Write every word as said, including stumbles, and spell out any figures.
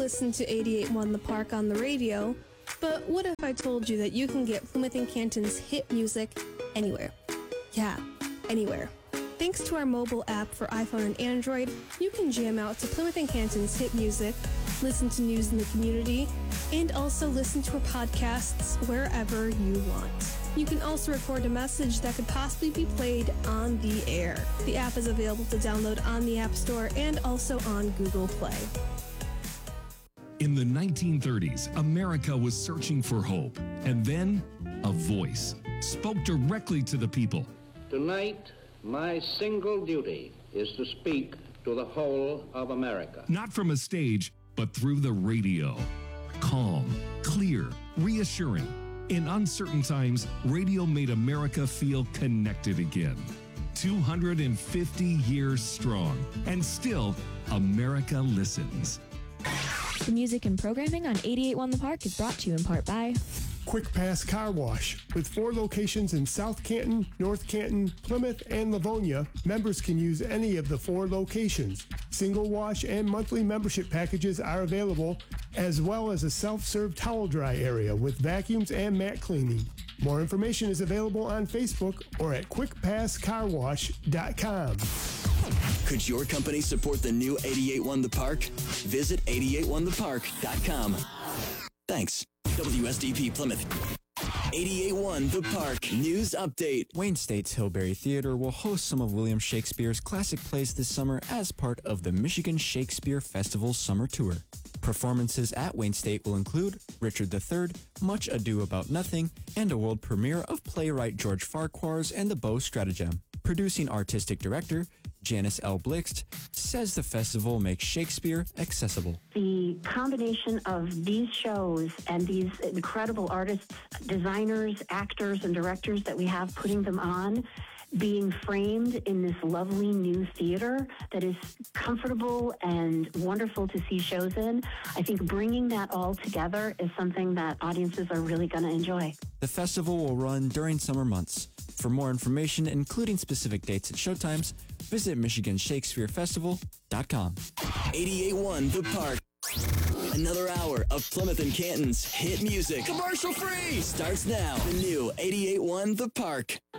listen to eighty-eight point one The Park on the radio, but what if I told you that you can get Plymouth and Canton's hit music anywhere? Yeah, anywhere. Thanks to our mobile app for iPhone and Android, you can jam out to Plymouth and Canton's hit music, listen to news in the community, and also listen to our podcasts wherever you want. You can also record a message that could possibly be played on the air. The app is available to download on the App Store and also on Google Play. In the nineteen thirties, America was searching for hope, and then a voice spoke directly to the people. Tonight, my single duty is to speak to the whole of America. Not from a stage, but through the radio. Calm, clear, reassuring. In uncertain times, radio made America feel connected again. two hundred fifty years strong, and still, America listens. The music and programming on eighty-eight point one The Park is brought to you in part by Quick Pass Car Wash. With four locations in South Canton, North Canton, Plymouth, and Livonia, members can use any of the four locations. Single wash and monthly membership packages are available, as well as a self-serve towel dry area with vacuums and mat cleaning. More information is available on Facebook or at quick pass car wash dot com. Could your company support the new eighty-eight point one The Park? Visit eighty-eight one the park dot com. Thanks. W S D P Plymouth. eighty-eight point one The Park News Update. Wayne State's Hillberry Theater will host some of William Shakespeare's classic plays this summer as part of the Michigan Shakespeare Festival Summer Tour. Performances at Wayne State will include Richard the Third, Much Ado About Nothing, and a world premiere of playwright George Farquhar's and the Beaux Stratagem. Producing artistic director Janice L. Blixt says the festival makes Shakespeare accessible. The combination of these shows and these incredible artists, designers, actors, and directors that we have putting them on, being framed in this lovely new theater that is comfortable and wonderful to see shows in, I think bringing that all together is something that audiences are really going to enjoy. The festival will run during summer months. For more information, including specific dates and showtimes, visit michigan shakespeare festival dot com. eighty-eight point one The Park. Another hour of Plymouth and Canton's hit music. Commercial free! Starts now. The new eighty-eight point one The Park.